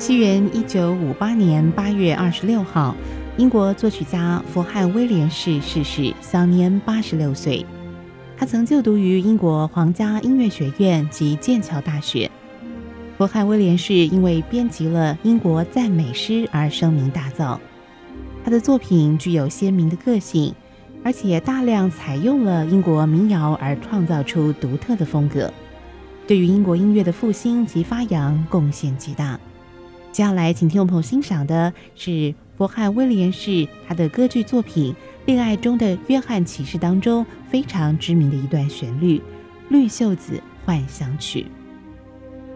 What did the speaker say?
西元1958年8月26号，英国作曲家佛汉威廉士逝世，享年86岁。他曾就读于英国皇家音乐学院及剑桥大学。佛汉威廉士因为编辑了英国赞美诗而声名大噪。他的作品具有鲜明的个性，而且大量采用了英国民谣而创造出独特的风格，对于英国音乐的复兴及发扬贡献极大。接下来请听众朋友欣赏的是佛汉威廉士他的歌剧作品《恋爱中的约翰骑士》当中非常知名的一段旋律《绿袖子幻想曲》。